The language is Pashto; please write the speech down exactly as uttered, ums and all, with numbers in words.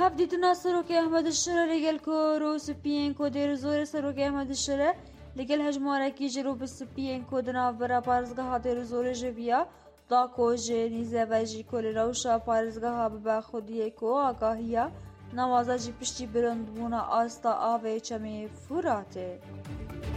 هفدیتنا سروک احمد شره لگل که رو سپین که دیر زور سروک احمد شره لگل هجماره کی جرو بسپین که دنا برا پارزگاه دیر زور جویا دا که جه نیزه و جی کل روشا پارزگاه ببا خودیه که آگاهیا نوازا جی پشتی برند بونا آستا آوه چمی فوراته.